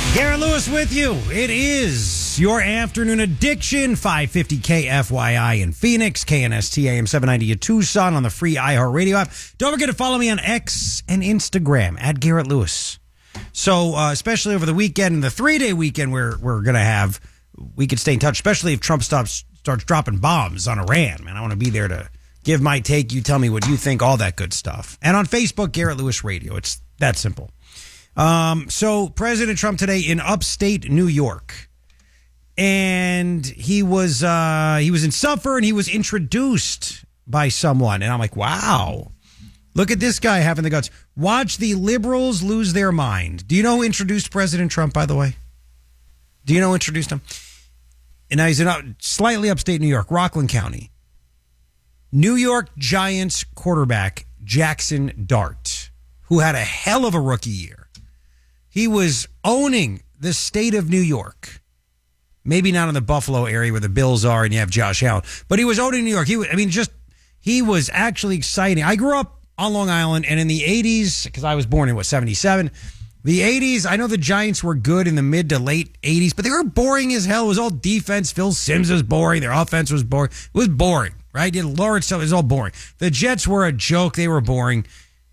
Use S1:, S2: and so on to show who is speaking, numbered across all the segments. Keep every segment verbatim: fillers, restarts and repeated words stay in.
S1: Garrett Lewis with you. It is your afternoon addiction. five fifty K F Y I in Phoenix, K N S T A M seven ninety in Tucson on the free iHeartRadio app. Don't forget to follow me on X and Instagram at Garrett Lewis. So, uh, especially over the weekend and the three-day weekend we're, we're going to have, we can stay in touch, especially if Trump stops starts dropping bombs on Iran. Man, I want to be there to give my take. You tell me what you think, all that good stuff. And on Facebook, Garrett Lewis Radio. It's that simple. Um, so President Trump today in upstate New York, and he was, uh, he was in Suffolk, and he was introduced by someone. And I'm like, wow, look at this guy having the guts. Watch the liberals lose their mind. Do you know who introduced President Trump, by the way? Do you know who introduced him? And now he's in uh, slightly upstate New York, Rockland County. New York Giants quarterback Jackson Dart, who had a hell of a rookie year. He was owning the state of New York. Maybe not in the Buffalo area where the Bills are and you have Josh Allen, but he was owning New York. He, I mean, just, he was actually exciting. I grew up on Long Island, and in the eighties, because I was born in, what, seventy-seven? The eighties, I know the Giants were good in the mid to late eighties, but they were boring as hell. It was all defense. Phil Simms was boring. Their offense was boring. It was boring, right? You had Lawrence, it was all boring. The Jets were a joke. They were boring.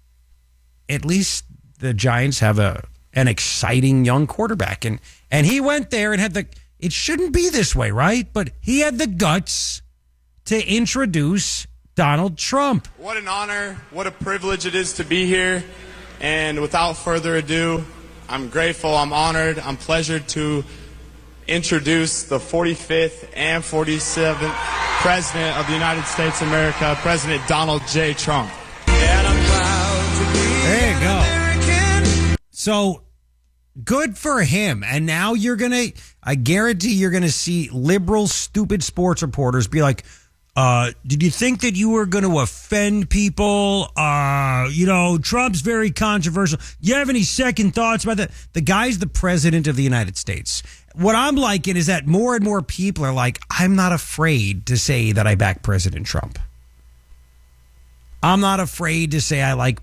S1: At least the Giants have a an exciting young quarterback. And and he went there and had the, it shouldn't be this way, right? But he had the guts to introduce Donald Trump.
S2: What an honor, what a privilege it is to be here. And without further ado, I'm grateful, I'm honored, I'm pleasured to introduce the forty-fifth and forty-seventh President of the United States of America, President Donald J. Trump. And I'm proud to be
S1: there you go. So good for him. And now you're going to, I guarantee you're going to see liberal, stupid sports reporters be like, uh, did you think that you were going to offend people? Uh, you know, Trump's very controversial. Do you have any second thoughts about that? The guy's the president of the United States. What I'm liking is that more and more people are like, I'm not afraid to say that I back President Trump. I'm not afraid to say I like